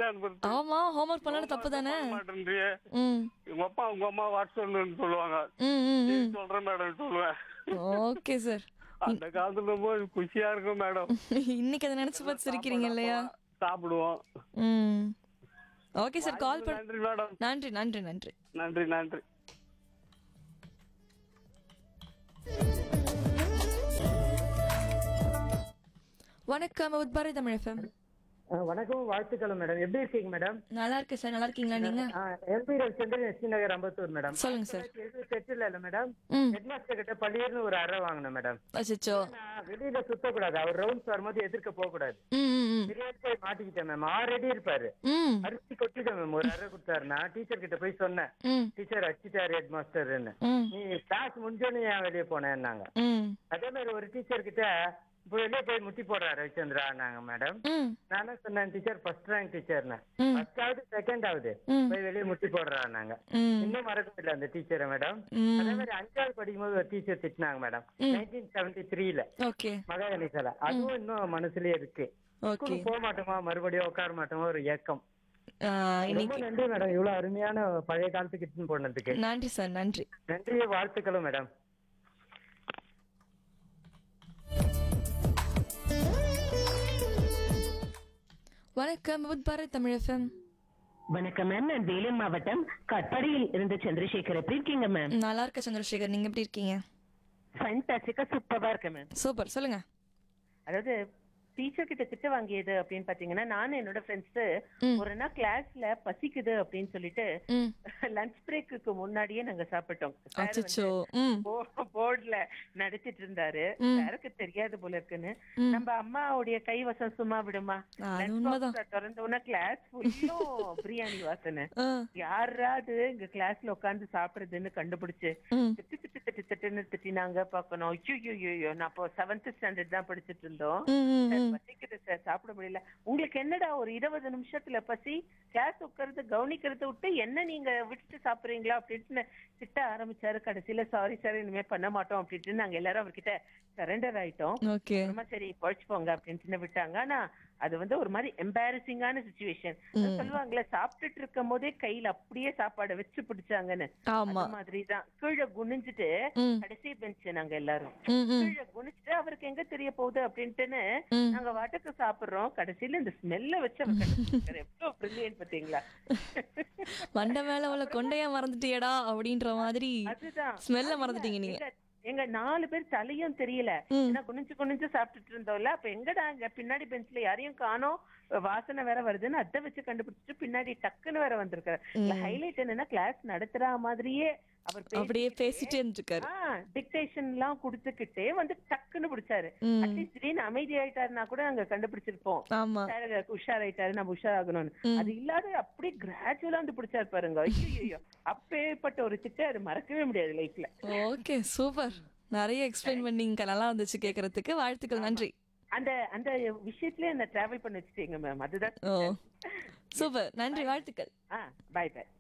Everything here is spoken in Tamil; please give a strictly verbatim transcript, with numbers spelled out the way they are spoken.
அனுப்புறது? ஆமா, ஹோம்வொர்க் பண்ணாலும் தப்பு தானே. பண்ண மாட்டேன்றியே. ம் உங்க அப்பா உங்க அம்மா வாட்ஸ்அப்னு சொல்லுவாங்க. ம் ம் சரி ம். சொல்றேன் மேடம் சொல்லுவேன். Okay sir. அந்த காலத்துல போது குஷியா இருக்கும் மேடம். இன்னைக்கு அதை நினைச்சு பார்த்து சிரிக்கிறீங்க சாப்பாடு இல்லையா? அப்பதான் சாப்பிடுவோம். ம். ஓகே சார், கால் வாய்ப்புக்கு பண்ண நன்றி மேடம். நன்றி நன்றி நன்றி. நன்றி நன்றி. வணக்கம், உட்பாரி தமிழ் எஃப்எம். ஆ, வணக்கம், வாழ்த்துக்கள் மேடம். எப்படி இருக்கீங்க மேடம்? நல்லா இருக்கேன் சார், நல்லா இருக்கீங்களா நீங்க? எம்பி ரவிச்சந்திரன், எஸ்டி நகர், அம்பத்தூர் மேடம். சொல்லுங்க சார். செட்டில் இல்ல மேடம். ம். ஹெட் மாஸ்டர் கிட்ட பள்ளியிருந்து ஒரு அறை வாங்கினேன் மேடம். அச்சோ. நான் வெளியில சுத்தக்கூடாது, அவர் ரவுண்ட்ஸ் வரும்போது எதிர்க்க போக கூடாது. ம் ம் ம். பிரியாணி போய் மாட்டிக்கிட்டேன் மேம். ஆல்ரெடி இருப்பாரு. ம் அரிசி கொட்டிட்டேன் மேம். ஒரு அறை கொடுத்தாரு. நான் டீச்சர் கிட்ட போய் சொன்னேன், ம் டீச்சர் அடிச்சிட்டாரு ஹெட் மாஸ்டர்ன்னு. ம் நீ கிளாஸ் முடிஞ்சோன்னு ஏன் வெளியே போனேன்னாங்க. ம் அதே மாதிரி ஒரு டீச்சர் கிட்ட இப்போ வெளியே போய் முட்டி போடுறாரு ரவிச்சந்திரா நாங்க மேடம். ம் நானும் சொன்னேன், டீச்சர் ஃபர்ஸ்ட் ரேங்க் டீச்சர்னு. ம். ஃபர்ஸ்ட் ஆகுது செகண்ட் ஆகுது ம். போய் வெளியே முட்டி போடுறாங்க. ம் இன்னும் மறக்கவில்லை அந்த டீச்சரை மேடம். ம். அதே மாதிரி அஞ்சாவது படிக்கும் போது ஒரு டீச்சர் திட்டினாங்க மேடம், நைன்டீன் செவன்டி த்ரீல ஓகே மகாகணிசால. அதுவும் இன்னும் மனசுலயே இருக்கு. ஓகே. ஸ்கூலுக்கு போக மாட்டோமா, மறுபடியும் உட்கார மாட்டோமா, ஒரு ஏக்கம். ஆ, ரொம்ப இன்னைக்கு நன்றி மேடம், இவ்வளவு அருமையான பழைய காலத்துக்கு இட்டுன்னு போனதுக்கு. நன்றி சார், நன்றி. நன்றி, வாழ்த்துக்களும் மேடம். வணக்கம், உட்பாரி தமிழ் எஃப்எம். வணக்கம் மேம், நான் வேலூர் மாவட்டம் கட்பாடியில் இருந்து சந்திரசேகர். எப்படி இருக்கீங்க மேம்? நல்லா இருக்க சந்திரசேகர், நீங்க எப்படி இருக்கீங்க? ஃபண்டாஸ்டிக்கா சூப்பரா இருக்கேன் மேம். சூப்பர், சொல்லுங்க. அதாவது டீச்சர் கிட்ட திட்டு வாங்கியது அப்படின்னு பாத்தீங்கன்னா, நானும் என்னோட ஃப்ரெண்ட்ஸ் ம். ஒரு நாள் கிளாஸ்ல பசிக்குது அப்படின்னு சொல்லிட்டு ம் லஞ்ச் பிரேக்குக்கு முன்னாடியே நாங்க சாப்பிட்டோம். அச்சோ. ம் போர்ட்ல நடத்திட்டு இருந்தாரு, ம். யாருக்கு தெரியாது போல இருக்குன்னு. ம். நம்ம அம்மாவுடைய கை வசம் சும்மா விடுமா? அது Lunch உண்மைதான். box-அ திறந்த உடனே கிளாஸ் ஃபுல்லும் பிரியாணி வாசனை. ஆ. யாராவது இங்க கிளாஸ்ல உட்கார்ந்து சாப்பிடுறதுன்னு கண்டுபிடிச்சு ம் திட்டு திட்டு திட்டு திட்டுன்னு திட்டினாங்க பாக்கணும். ஐயோ, நான் அப்போ செவன்த் ஸ்டாண்டர்ட் தான் படிச்சிட்டு இருந்தோம். ம் ம் ம். பசிக்குது சார், சாப்பிட முடியல. உங்களுக்கு என்னடா ஒரு இருபது நிமிஷத்துல பசி, கிளாஸ் உட்கார்ந்து கவனிக்கிறத விட்டு என்ன நீங்க விட்டுட்டு சாப்பிடுறீங்களா அப்படின்னு திட்ட ஆரம்பிச்சாரு. கடைசியில சாரி சார், இனிமே பண்ண மாட்டோம் அப்படின்ட்டு நாங்க எல்லாரும் அவர்கிட்ட சரண்டர் ஆயிட்டோம். ஓகே. அப்புறமா சரி பழிச்சு போங்க அப்படின்ட்டு விட்டாங்க. ஆனா அது வந்து ஒரு மாதிரி எம்பாரசிங்கான சுச்சுவேஷன். சொல்லுவாங்களே, சாப்பிட்டுட்டு இருக்கும் போதே கையில அப்படியே சாப்பாடை வச்சு பிடிச்சாங்கன்னு. ஆமா. அந்த மாதிரிதான் கீழே குனிஞ்சிட்டு, ம். கடைசி பெஞ்ச் நாங்க எல்லாரும் ம் ம் கீழே குனிச்சிட்டு அவருக்கு எங்க தெரிய போகுது அப்படின்ட்டுன்னு ம். நாங்க வாட்டுக்கு சாப்பிடுறோம். கடைசியில இந்த ஸ்மெல்ல வச்சு அவர் கண்டுபிடிச்சாரு. எவ்வளவு பிரில்லியன்ட் பாத்தீங்களா? மண்டை மேல உள்ள கொண்டையா மறந்துட்டியடா அப்படின்ற மாதிரி அதுதான் ஸ்மெல்ல மறந்துட்டீங்க நீங்க. எங்க- எங்க நாலு பேர் தலையும் தெரியல. ம். ஏன்னா குனிஞ்சு குனிஞ்சு சாப்பிட்டுட்டு இருந்தோம்ல. அப்ப எங்கடா இங்க பின்னாடி பெஞ்ச்ல யாரையும் காணோம், வாசனை வேற வருதுன்னு அதை வச்சு கண்டுபிடிச்சிட்டு பின்னாடி டக்குன்னு வேற வந்திருக்காரு. ஹைலைட் என்னன்னா, கிளாஸ் நடத்துற மாதிரியே அவர் அப்படியே பேசிட்டே இருந்திருக்காரு. டிக்டேஷன் எல்லாம் குடுத்துக்கிட்டே வந்து டக்குன்னு பிடிச்சாரு. ம். அட்லீஸ்ட் திடீர்னு அமைதி ஆயிட்டாருன்னா கூட அங்க கண்டுபிடிச்சிருப்போம். ஆமா. சார் உஷாராயிட்டாரு, நம்ம உஷாராகணும்னு. ம். அது இல்லாத அப்படியே கிராஜுவலா வந்து பிடிச்சாரு பாருங்க. ஐயோ, அப்பேற்பட்ட ஒரு திட்ட அது மறக்கவே முடியாது லைஃப்ல. Okay, super. நிறைய எக்ஸ்பிளைன் பண்ணீங்க, நல்லா இருந்துச்சு கேக்குறதுக்கு. வாழ்த்துக்கள், நன்றி. அந்த அந்த விஷயத்துல என்ன டிராவல் பண்ண வச்சுட்டீங்க மேம். அதுதான். ஓ சூப்பர், நன்றி, வாழ்த்துக்கள். ஆ, பை பை.